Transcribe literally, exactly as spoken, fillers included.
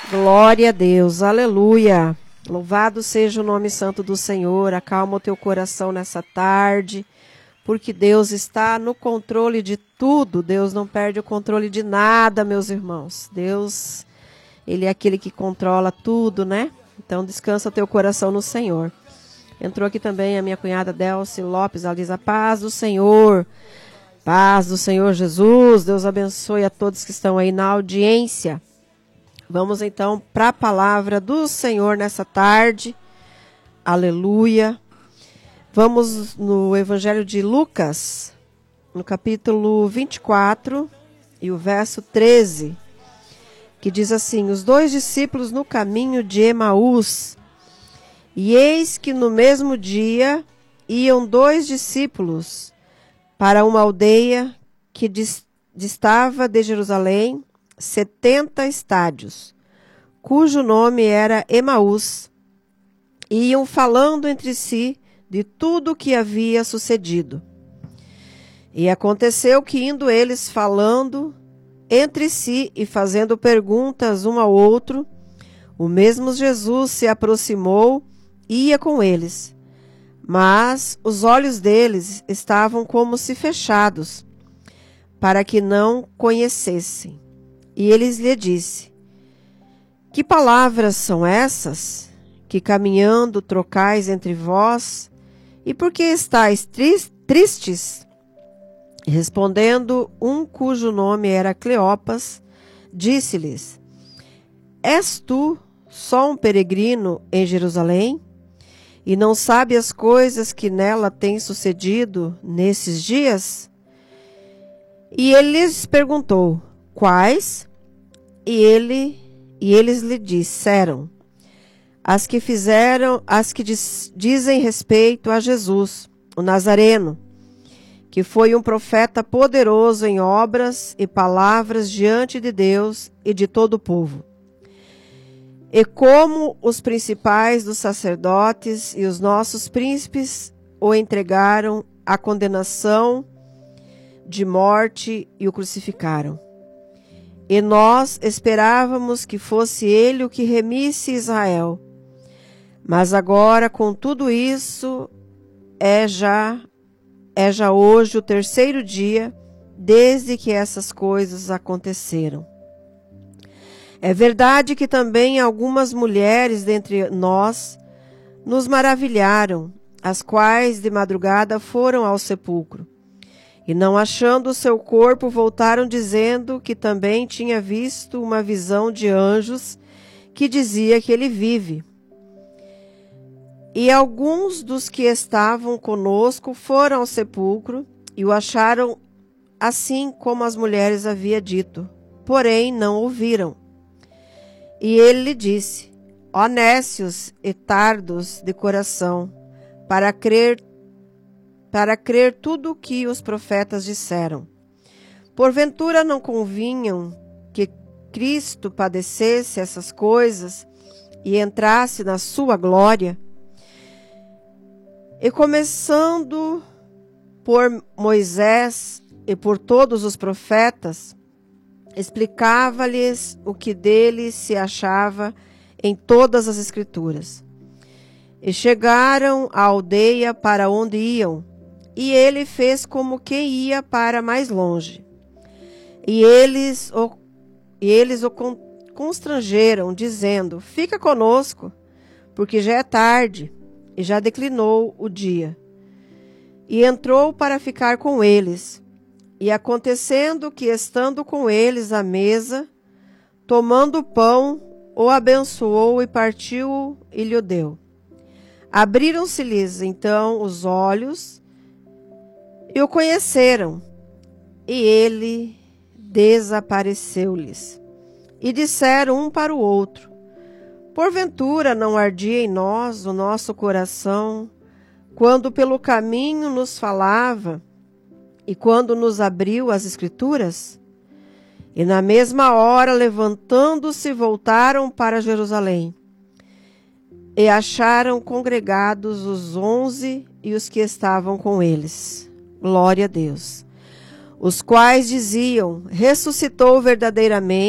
Glória a Deus, aleluia. Louvado seja o nome santo do Senhor. Acalma o teu coração nessa tarde, porque Deus está no controle de tudo. Deus não perde o controle de nada, meus irmãos. Deus, Ele é aquele que controla tudo, né? Então descansa o teu coração no Senhor. Entrou aqui também a minha cunhada Delcy Lopes. Ela diz: a paz do Senhor, paz do Senhor Jesus. Deus abençoe a todos que estão aí na audiência. Vamos então para a palavra do Senhor nessa tarde. Aleluia. Vamos no Evangelho de Lucas, no capítulo vinte e quatro e o verso treze, que diz assim: os dois discípulos no caminho de Emaús. E eis que no mesmo dia iam dois discípulos para uma aldeia que dis- distava de Jerusalém setenta estádios, cujo nome era Emaús. E iam falando entre si de tudo o que havia sucedido. E aconteceu que, indo eles falando entre si e fazendo perguntas um ao outro, o mesmo Jesus se aproximou e ia com eles. Mas os olhos deles estavam como se fechados, para que não conhecessem. E ele lhe disse: que palavras são essas, que caminhando trocais entre vós? E por que estáis tristes? Respondendo um cujo nome era Cleopas, disse-lhes: és tu só um peregrino em Jerusalém? E não sabe as coisas que nela têm sucedido nesses dias? E ele lhes perguntou: quais? E, ele, e eles lhe disseram: as que fizeram, as que diz, dizem respeito a Jesus, o Nazareno, que foi um profeta poderoso em obras e palavras diante de Deus e de todo o povo. E como os principais dos sacerdotes e os nossos príncipes o entregaram à condenação de morte e o crucificaram. E nós esperávamos que fosse ele o que remisse Israel. Mas agora, com tudo isso, é já, é já hoje o terceiro dia desde que essas coisas aconteceram. É verdade que também algumas mulheres dentre nós nos maravilharam, as quais de madrugada foram ao sepulcro. E não achando o seu corpo, voltaram dizendo que também tinha visto uma visão de anjos que dizia que ele vive. E alguns dos que estavam conosco foram ao sepulcro e o acharam assim como as mulheres haviam dito, porém não ouviram. E ele lhe disse: ó nécios e tardos de coração, para crer, para crer tudo o que os profetas disseram. Porventura não convinham que Cristo padecesse essas coisas e entrasse na sua glória? E começando por Moisés e por todos os profetas, explicava-lhes o que dele se achava em todas as escrituras. E chegaram à aldeia para onde iam, e ele fez como que ia para mais longe. E eles o, e eles o constrangeram, dizendo: fica conosco, porque já é tarde, e já declinou o dia. E entrou para ficar com eles. E acontecendo que, estando com eles à mesa, tomando o pão, o abençoou e partiu e lhe deu. Abriram-se-lhes então os olhos e o conheceram, e ele desapareceu-lhes. E disseram um para o outro: porventura não ardia em nós o nosso coração, quando pelo caminho nos falava, e quando nos abriu as Escrituras? E na mesma hora, levantando-se, voltaram para Jerusalém. E acharam congregados os onze e os que estavam com eles. Glória a Deus. Os quais diziam: ressuscitou verdadeiramente.